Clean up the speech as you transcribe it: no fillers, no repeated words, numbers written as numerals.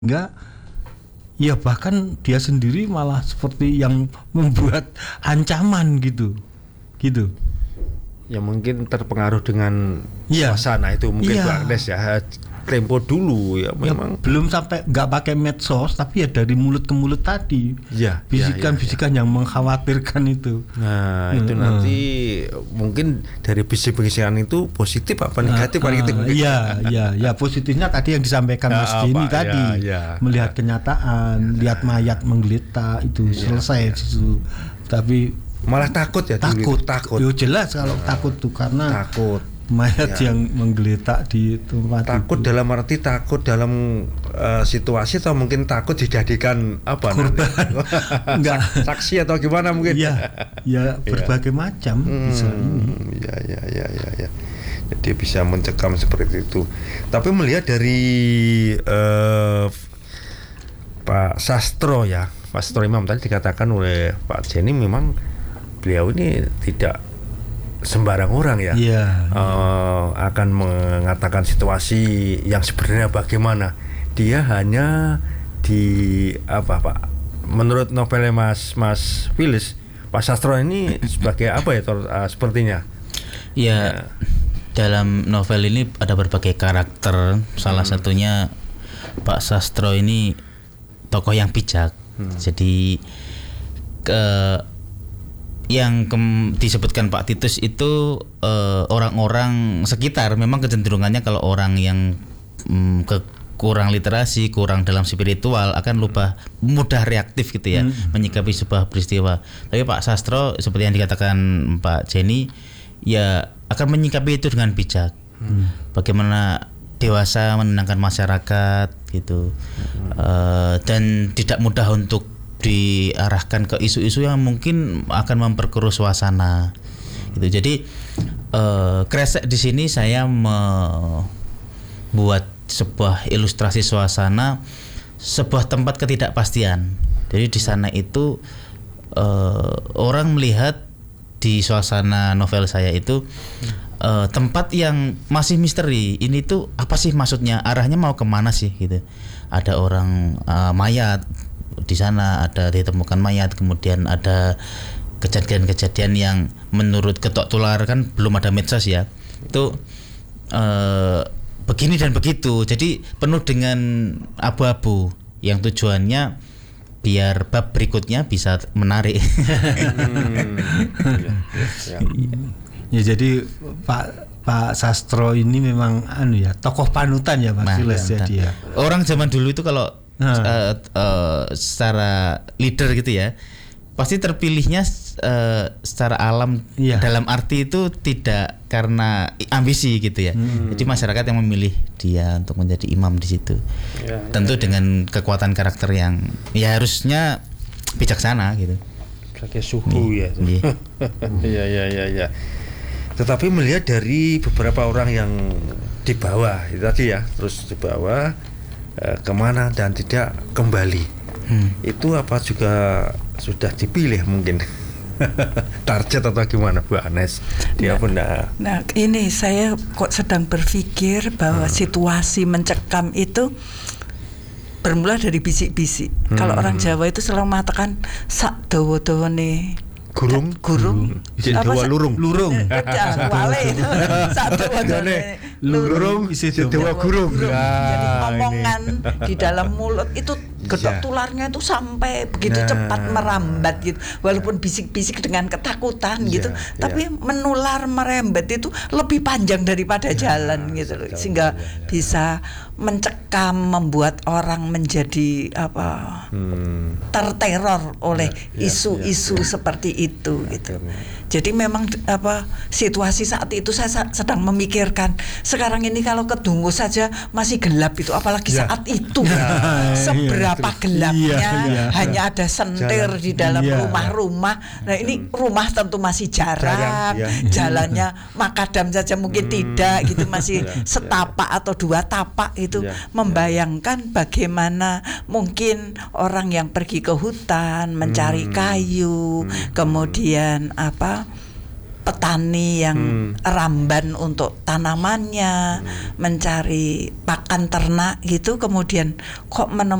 Enggak, ya bahkan dia sendiri malah seperti yang membuat ancaman gitu. Ya mungkin terpengaruh dengan Iya. suasana itu mungkin Iya. Bu Agnes ya. Tempo dulu ya memang. Belum sampai nggak pakai medsos, tapi ya dari mulut ke mulut tadi. Iya, Bisikan-bisikan yang mengkhawatirkan itu. Nah, itu nanti mungkin dari bisik-bisikan itu positif apa negatif apa gitu mungkin. Iya, positifnya tadi yang disampaikan Mas Dini tadi. Melihat kenyataan, lihat mayat menggeletak itu selesai itu. Tapi malah takut ya dulu. Takut. Yo jelas kalau takut tuh karena takut mayat yang menggeletak di tempat takut itu. dalam arti takut dalam situasi atau mungkin takut dijadikan apa korban enggak saksi atau gimana mungkin ya berbagai macam bisa ini ya jadi bisa mencekam seperti itu. Tapi melihat dari Pak Sastro Imam tadi dikatakan oleh Pak Jenny, memang beliau ini tidak sembarang orang ya. Akan mengatakan situasi yang sebenarnya bagaimana. Dia hanya Pak, menurut novelnya Mas Phyllis, Pak Sastro ini sebagai apa ya sepertinya? Ya, dalam novel ini ada berbagai karakter. Salah satunya Pak Sastro ini tokoh yang bijak. Jadi yang disebutkan Pak Titus itu orang-orang sekitar memang kecenderungannya kalau orang yang kurang literasi, kurang dalam spiritual akan mudah reaktif gitu ya, menyikapi sebuah peristiwa. Tapi Pak Sastro seperti yang dikatakan Pak Jenny ya akan menyikapi itu dengan bijak. Bagaimana dewasa menenangkan masyarakat gitu, dan tidak mudah untuk diarahkan ke isu-isu yang mungkin akan memperkeruh suasana gitu. Jadi kresek di sini saya membuat sebuah ilustrasi suasana sebuah tempat ketidakpastian. Jadi di sana itu orang melihat di suasana novel saya itu tempat yang masih misteri. Ini tuh apa sih maksudnya? Arahnya mau kemana sih gitu? Ada orang mayat di sana, ada ditemukan mayat, kemudian ada kejadian-kejadian yang menurut Ketok Tular kan belum ada medsos ya, itu begini dan begitu, jadi penuh dengan abu-abu yang tujuannya biar bab berikutnya bisa menarik. Ya jadi Pak Sastro ini memang tokoh panutan ya Mas Phyllis ya dia. Orang zaman dulu itu kalau secara leader gitu ya, pasti terpilihnya secara alam, dalam arti itu tidak karena ambisi gitu ya. Jadi masyarakat yang memilih dia untuk menjadi imam di situ. Tentu dengan kekuatan karakter yang ya harusnya bijaksana gitu. Sebagai suhu ya. Iya. Tetapi melihat dari beberapa orang yang di bawah itu tadi ya, terus di bawah kemana dan tidak kembali, itu apa juga sudah dipilih mungkin target atau gimana Bu Agnes? Dia Nah ini saya kok sedang berpikir bahwa situasi mencekam itu bermula dari bisik-bisik. Kalau orang Jawa itu selalu mengatakan sak dawa-dawane gurung apa lurung wale itu sak dawa-dawane lurung isi dewa gurung. Jadi omongan di dalam mulut itu Ketok Tularnya itu sampai begitu cepat merambat gitu, walaupun bisik-bisik dengan ketakutan gitu, tapi menular merembet itu lebih panjang daripada jalan gitu loh, sehingga bisa mencekam, membuat orang menjadi terteror oleh isu-isu seperti itu gitu. Jadi memang situasi saat itu saya sedang memikirkan, sekarang ini kalau ke Dungu saja masih gelap itu, apalagi saat itu seberapa gelapnya, hanya ada sentir di dalam rumah-rumah. Nah ini rumah tentu masih jarang, jalannya makadam saja mungkin tidak gitu, masih setapak atau dua tapak itu. Membayangkan bagaimana mungkin orang yang pergi ke hutan mencari kayu, kemudian petani yang ramban untuk tanamannya, mencari pakan ternak gitu, kemudian kok